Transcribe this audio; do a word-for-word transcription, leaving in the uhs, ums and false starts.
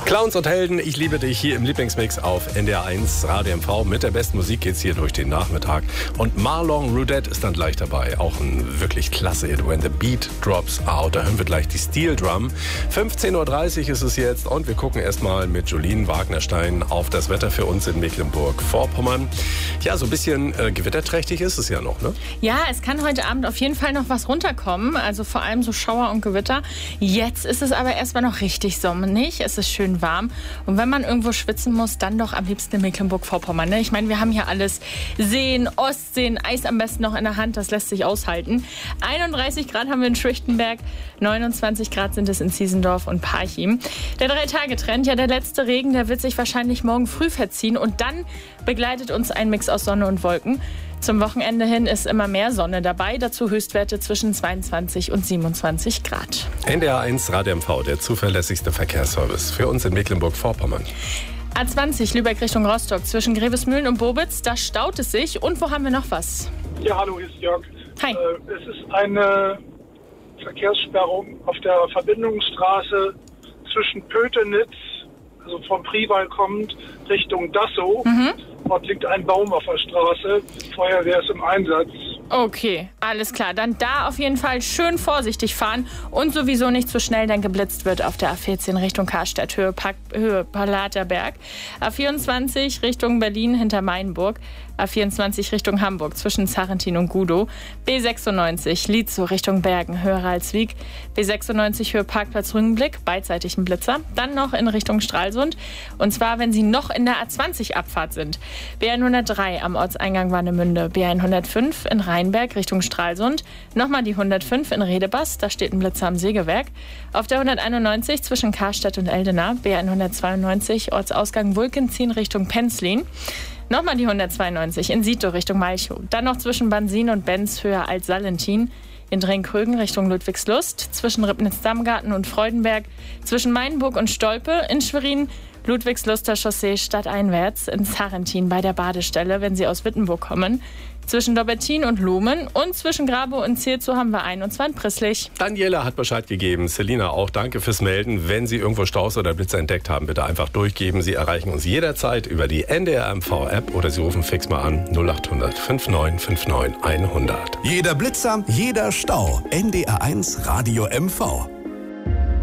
Clowns und Helden, ich liebe dich hier im Lieblingsmix auf N D R eins Radio M V. Mit der besten Musik geht's hier durch den Nachmittag. Und Marlon Roudette ist dann gleich dabei. Auch ein wirklich klasse Hit. When the Beat Drops Out. Da hören wir gleich die Steel Drum. fünfzehn Uhr dreißig ist es jetzt und wir gucken erstmal mit Jolien Wagnerstein auf das Wetter für uns in Mecklenburg-Vorpommern. Ja, so ein bisschen äh, gewitterträchtig ist es ja noch, ne? Ja, es kann heute Abend auf jeden Fall noch was runterkommen. Also vor allem so Schauer und Gewitter. Jetzt ist es aber erstmal noch richtig sonnig. Es ist schön warm. Und wenn man irgendwo schwitzen muss, dann doch am liebsten in Mecklenburg-Vorpommern. Ne? Ich meine, wir haben hier alles. Seen, Ostseen, Eis am besten noch in der Hand. Das lässt sich aushalten. einunddreißig Grad haben wir in Schwichtenberg. neunundzwanzig Grad sind es in Ziesendorf und Parchim. Der Drei-Tage-Trend, ja, der letzte Regen, der wird sich wahrscheinlich morgen früh verziehen. Und dann begleitet uns ein Mix aus Sonne und Wolken. Zum Wochenende hin ist immer mehr Sonne dabei. Dazu Höchstwerte zwischen zweiundzwanzig und siebenundzwanzig Grad. N D R eins Radio M V, der zuverlässigste Verkehrsservice für uns in Mecklenburg-Vorpommern. A zwanzig Lübeck Richtung Rostock zwischen Grevesmühlen und Bobitz, da staut es sich. Und wo haben wir noch was? Ja, hallo, hier ist Jörg. Hi. Äh, es ist eine Verkehrssperrung auf der Verbindungsstraße zwischen Pötenitz, also vom Priwall kommend, Richtung Dassow. Mhm. Dort liegt ein Baum auf der Straße. Feuerwehr ist im Einsatz. Okay, alles klar. Dann da auf jeden Fall schön vorsichtig fahren und sowieso nicht zu schnell, dann geblitzt wird auf der A vierzehn Richtung Karstadt, Höhe, pa- Höhe Palaterberg. A vierundzwanzig Richtung Berlin hinter Mainburg. A vierundzwanzig Richtung Hamburg zwischen Zarrentin und Gudow. B sechsundneunzig Lietzow Richtung Bergen, Höhe Ralswiek. B sechsundneunzig Höhe Parkplatz Rügenblick, beidseitig ein Blitzer. Dann noch in Richtung Stralsund. Und zwar, wenn Sie noch in der A zwanzig Abfahrt sind. B hundertdrei am Ortseingang Warnemünde. B hundertfünf in Rheinberg Richtung Stralsund. Nochmal die hundertfünf in Redebass, da steht ein Blitzer am Sägewerk. Auf der hunderteinundneunzig zwischen Karstadt und Eldena. B hundertzweiundneunzig Ortsausgang Wulkenzien Richtung Penzlin. Nochmal die hundertzweiundneunzig in Sietow Richtung Malchow. Dann noch zwischen Bansin und Benz Höhe Alt-Salentin. In Drenkrögen Richtung Ludwigslust. Zwischen Ribnitz-Dammgarten und Freudenberg. Zwischen Mainburg und Stolpe. In Schwerin Ludwigsluster Chaussee stadteinwärts. In Zarrentin bei der Badestelle, wenn Sie aus Wittenburg kommen. Zwischen Dobbertin und Lumen und zwischen Grabow und Zierzow haben wir einen, und zwar in Prisslich. Daniela hat Bescheid gegeben. Selina auch. Danke fürs Melden. Wenn Sie irgendwo Staus oder Blitzer entdeckt haben, bitte einfach durchgeben. Sie erreichen uns jederzeit über die N D R M V-App oder Sie rufen fix mal an null acht hundert neunundfünfzig neunundfünfzig hundert. Jeder Blitzer, jeder Stau. N D R eins Radio M V.